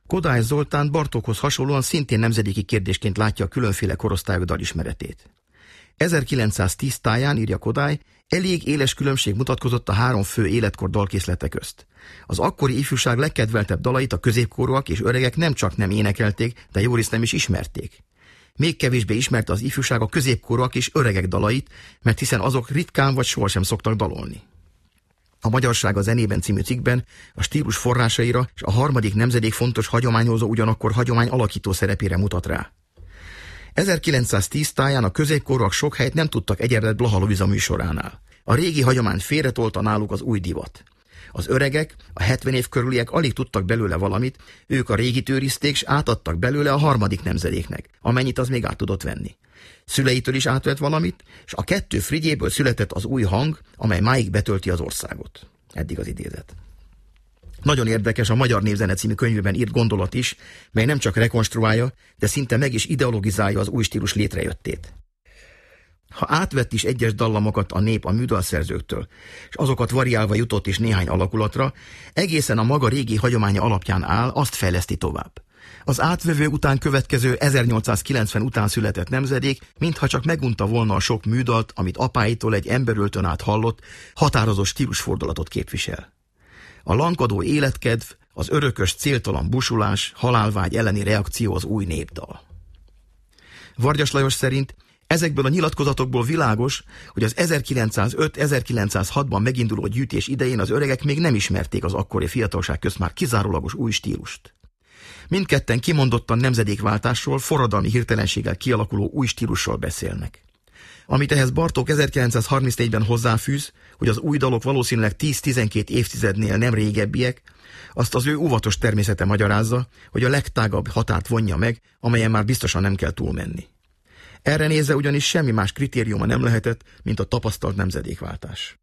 Kodály Zoltán Bartókhoz hasonlóan szintén nemzedéki kérdésként látja a különféle korosztályok dalismeretét. 1910 táján, írja Kodály, elég éles különbség mutatkozott a három fő életkor dalkészlete közt. Az akkori ifjúság legkedveltebb dalait a középkorúak és öregek nem csak nem énekelték, de jórészt nem is ismerték. Még kevésbé ismerte az ifjúság a középkorúak és öregek dalait, mert hiszen azok ritkán vagy sohasem szoktak dalolni. A Magyarság a zenében című cikkben a stílus forrásaira és a harmadik nemzedék fontos hagyományozó, ugyanakkor hagyomány alakító szerepére mutat rá. 1910 táján a középkorúak sok helyt nem tudtak egyenlet Blaha Luisa műsoránál. A régi hagyományt félretolta náluk az új divat. Az öregek, a 70 év körüliek alig tudtak belőle valamit, ők a régit őrizték, s átadtak belőle a harmadik nemzedéknek, amennyit az még át tudott venni. Szüleitől is átvett valamit, és a kettő frigyéből született az új hang, amely máig betölti az országot. Eddig az idézet. Nagyon érdekes a Magyar Népzene című könyvben írt gondolat is, mely nem csak rekonstruálja, de szinte meg is ideologizálja az új stílus létrejöttét. Ha átvett is egyes dallamokat a nép a műdalszerzőktől, és azokat variálva jutott is néhány alakulatra, egészen a maga régi hagyománya alapján áll, azt fejleszti tovább. Az átvevő után következő 1890 után született nemzedék, mintha csak megunta volna a sok műdalt, amit apáitól egy emberöltön át hallott, határozott stílusfordulatot képvisel. A lankadó életkedv, az örökös céltalan busulás, halálvágy elleni reakció az új népdal. Vargyas Lajos szerint ezekből a nyilatkozatokból világos, hogy az 1905-1906-ban meginduló gyűjtés idején az öregek még nem ismerték az akkori fiatalság közt már kizárólagos új stílust. Mindketten kimondottan nemzedékváltásról, forradalmi hirtelenséggel kialakuló új stílusról beszélnek. Amit ehhez Bartók 1934-ben hozzáfűz, hogy az új dalok valószínűleg 10-12 évtizednél nem régebbiek, azt az ő óvatos természete magyarázza, hogy a legtágabb határt vonja meg, amelyen már biztosan nem kell túlmenni. Erre nézve ugyanis semmi más kritériuma nem lehetett, mint a tapasztalt nemzedékváltás.